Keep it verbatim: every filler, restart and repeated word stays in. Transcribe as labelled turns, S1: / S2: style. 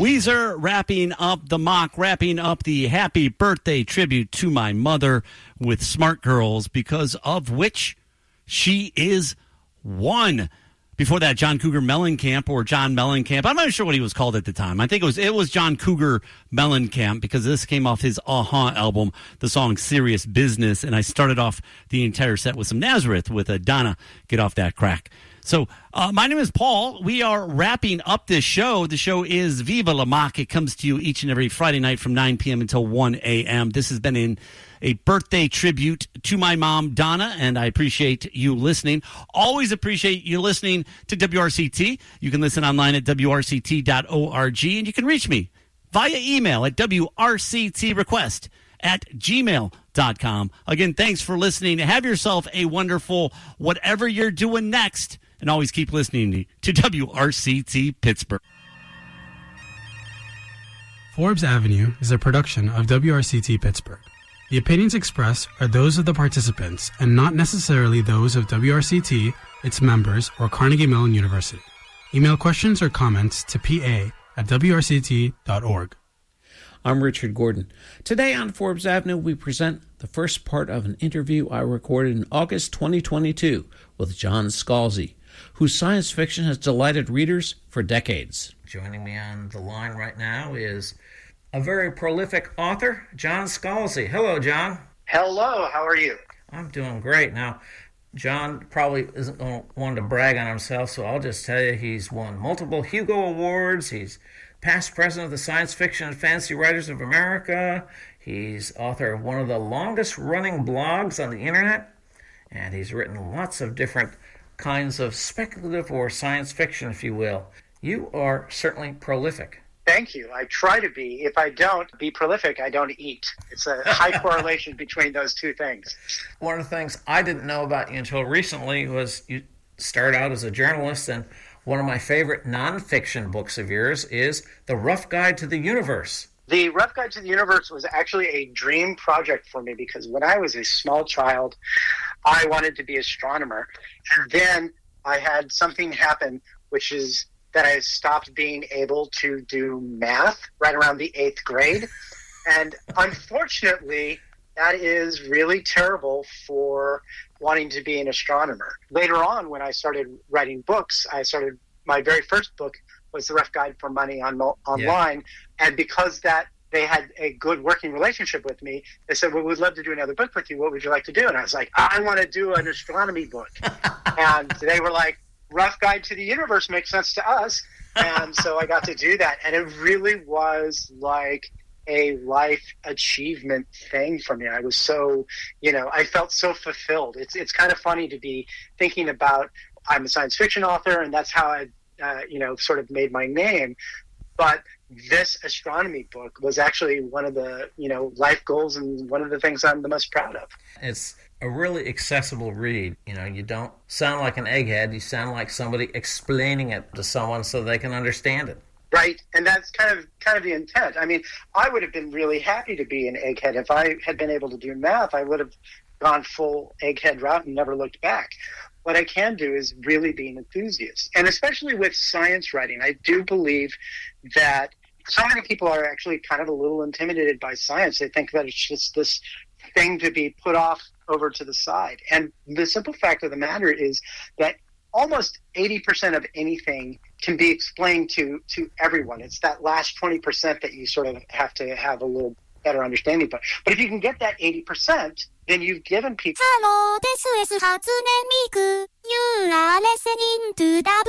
S1: Weezer wrapping up the mock, wrapping up the happy birthday tribute to my mother with Smart Girls, because of which she is one. Before that, John Cougar Mellencamp, or John Mellencamp. I'm not sure what he was called at the time. I think it was it was John Cougar Mellencamp, because this came off his Uh-huh album, the song Serious Business. And I started off the entire set with some Nazareth with a Donna, Get Off That Crack. So uh, my name is Paul. We are wrapping up this show. The show is Viva La Mock. It comes to you each and every Friday night from nine p.m. until one a.m. This has been in a birthday tribute to my mom, Donna, and I appreciate you listening. Always appreciate you listening to W R C T. You can listen online at W R C T dot org, and you can reach me via email at W R C T request at gmail dot com. Again, thanks for listening. Have yourself a wonderful whatever you're doing next, and always keep listening to W R C T Pittsburgh.
S2: Forbes Avenue is a production of W R C T Pittsburgh. The opinions expressed are those of the participants and not necessarily those of W R C T, its members, or Carnegie Mellon University. Email questions or comments to P A at W R C T dot org.
S3: I'm Richard Gordon. Today on Forbes Avenue, we present the first part of an interview I recorded in August twenty twenty-two with John Scalzi, whose science fiction has delighted readers for decades. Joining me on the line right now is a very prolific author, John Scalzi. Hello, John.
S4: Hello, how are you?
S3: I'm doing great. Now, John probably isn't going to want to brag on himself, so I'll just tell you he's won multiple Hugo Awards. He's past president of the Science Fiction and Fantasy Writers of America. He's author of one of the longest-running blogs on the internet, and he's written lots of different kinds of speculative or science fiction, if you will. You are certainly prolific.
S4: Thank you. I try to be. If I don't be prolific, I don't eat. It's a high correlation between those two things.
S3: One of the things I didn't know about you until recently was you started out as a journalist, and one of my favorite nonfiction books of yours is The Rough Guide to the Universe.
S4: The Rough Guide to the Universe was actually a dream project for me, because when I was a small child, I wanted to be an astronomer. And then I had something happen, which is that I stopped being able to do math right around the eighth grade. And unfortunately, that is really terrible for wanting to be an astronomer. Later on, when I started writing books, I started, my very first book was The Rough Guide for Money on online. Yeah. And because that they had a good working relationship with me, they said, well, we'd love to do another book with you. What would you like to do? And I was like, I want to do an astronomy book. And they were like, Rough Guide to the Universe makes sense to us. And so I got to do that. And it really was like a life achievement thing for me. I was so, you know, I felt so fulfilled. It's it's kind of funny to be thinking about, I'm a science fiction author, and that's how I, uh, you know, sort of made my name. But this astronomy book was actually one of the, you know, life goals and one of the things I'm the most proud of.
S3: It's a really accessible read. You know, you don't sound like an egghead. You sound like somebody explaining it to someone so they can understand it.
S4: Right, and that's kind of kind of the intent. I mean, I would have been really happy to be an egghead. If I had been able to do math, I would have gone full egghead route and never looked back. What I can do is really be an enthusiast. And especially with science writing, I do believe that so many people are actually kind of a little intimidated by science. They think that it's just this thing to be put off over to the side. And the simple fact of the matter is that almost eighty percent of anything can be explained to, to everyone. It's that last twenty percent that you sort of have to have a little better understanding. But, but if you can get that eighty percent, then you've given people...
S5: Hello, this is Hatsune Miku. You are listening to